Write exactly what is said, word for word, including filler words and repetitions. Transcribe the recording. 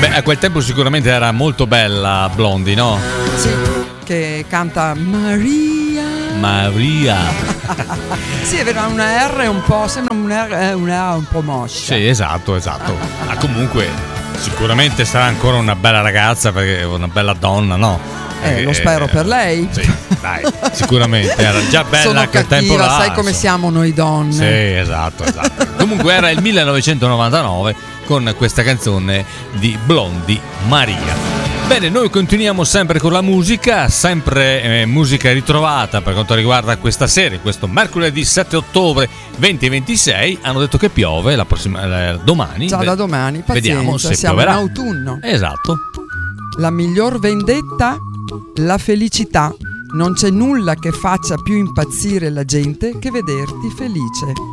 Beh, a quel tempo sicuramente era molto bella Blondie, no? Sì, che canta Maria. Maria. Sì, aveva una R un po', sembra una R, una A un po' moscia. Sì, esatto, esatto. Ma comunque sicuramente sarà ancora una bella ragazza, perché è una bella donna, no? Eh, Perché, lo spero per lei. Sì, dai, sicuramente era già bella Sono a quel cattiva, tempo là. sai come insomma. siamo noi donne. Sì, esatto, esatto. Comunque era il millenovecentonovantanove con questa canzone di Blondie, Maria. Bene, noi continuiamo sempre con la musica, sempre eh, musica ritrovata per quanto riguarda questa serie, questo mercoledì sette ottobre duemilaventisei. Hanno detto che piove la prossima, eh, domani. Già da domani, pazienza, vediamo se siamo pioverà. in autunno. Esatto. La miglior vendetta? La felicità. Non c'è nulla che faccia più impazzire la gente che vederti felice.